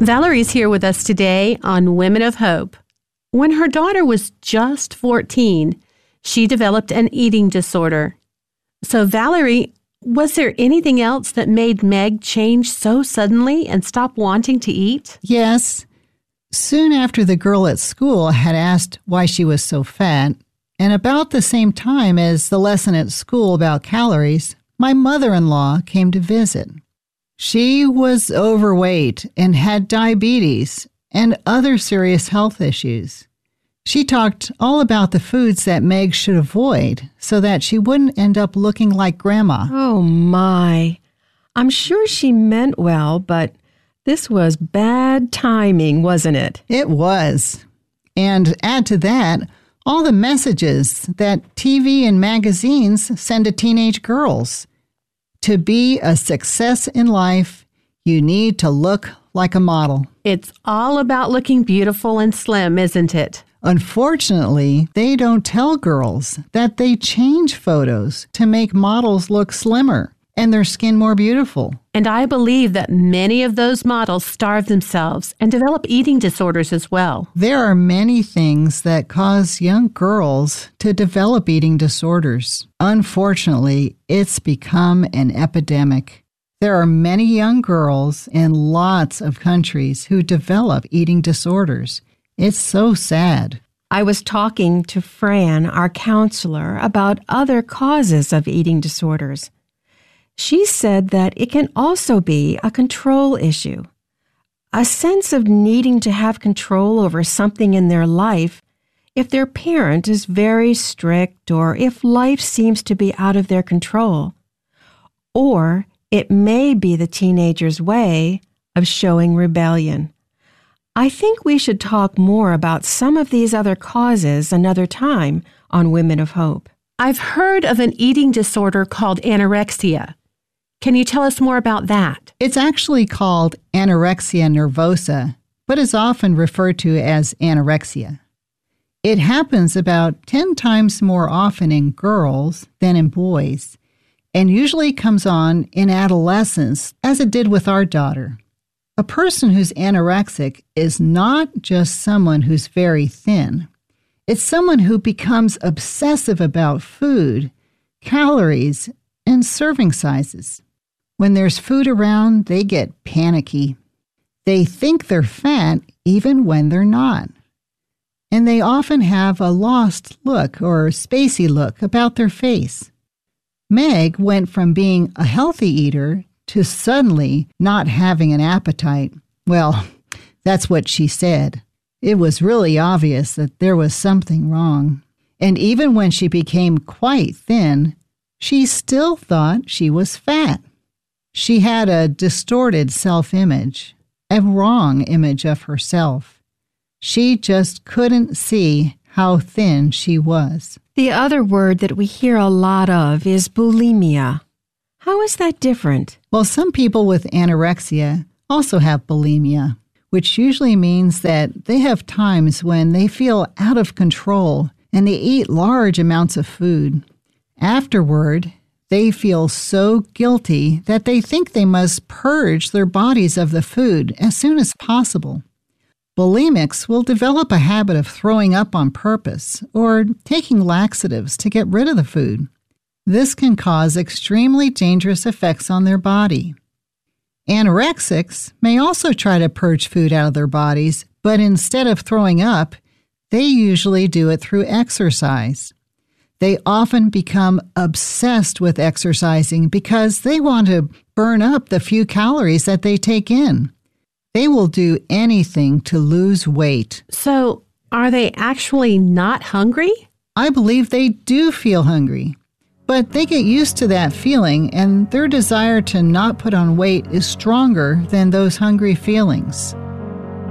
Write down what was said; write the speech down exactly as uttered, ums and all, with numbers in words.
Valerie's here with us today on Women of Hope. When her daughter was just fourteen, she developed an eating disorder. So, Valerie, was there anything else that made Meg change so suddenly and stop wanting to eat? Yes. Soon after the girl at school had asked why she was so fat, and about the same time as the lesson at school about calories, my mother-in-law came to visit. She was overweight and had diabetes and other serious health issues. She talked all about the foods that Meg should avoid so that she wouldn't end up looking like Grandma. Oh, my. I'm sure she meant well, but this was bad timing, wasn't it? It was. And add to that, all the messages that T V and magazines send to teenage girls. To be a success in life, you need to look like a model. It's all about looking beautiful and slim, isn't it? Unfortunately, they don't tell girls that they change photos to make models look slimmer and their skin more beautiful. And I believe that many of those models starve themselves and develop eating disorders as well. There are many things that cause young girls to develop eating disorders. Unfortunately, it's become an epidemic. There are many young girls in lots of countries who develop eating disorders. It's so sad. I was talking to Fran, our counselor, about other causes of eating disorders. She said that it can also be a control issue, a sense of needing to have control over something in their life if their parent is very strict or if life seems to be out of their control. Or it may be the teenager's way of showing rebellion. I think we should talk more about some of these other causes another time on Women of Hope. I've heard of an eating disorder called anorexia. Can you tell us more about that? It's actually called anorexia nervosa, but is often referred to as anorexia. It happens about ten times more often in girls than in boys, and usually comes on in adolescence, as it did with our daughter. A person who's anorexic is not just someone who's very thin. It's someone who becomes obsessive about food, calories, and serving sizes. When there's food around, they get panicky. They think they're fat even when they're not. And they often have a lost look or spacey look about their face. Meg went from being a healthy eater to suddenly not having an appetite. Well, that's what she said. It was really obvious that there was something wrong. And even when she became quite thin, she still thought she was fat. She had a distorted self-image, a wrong image of herself. She just couldn't see how thin she was. The other word that we hear a lot of is bulimia. How is that different? Well, some people with anorexia also have bulimia, which usually means that they have times when they feel out of control and they eat large amounts of food. Afterward, they feel so guilty that they think they must purge their bodies of the food as soon as possible. Bulimics will develop a habit of throwing up on purpose or taking laxatives to get rid of the food. This can cause extremely dangerous effects on their body. Anorexics may also try to purge food out of their bodies, but instead of throwing up, they usually do it through exercise. They often become obsessed with exercising because they want to burn up the few calories that they take in. They will do anything to lose weight. So, are they actually not hungry? I believe they do feel hungry, but they get used to that feeling and their desire to not put on weight is stronger than those hungry feelings.